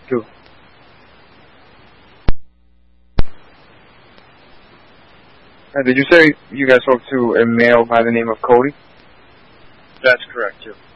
too. Did you say you guys spoke to a male by the name of Cody? That's correct, too.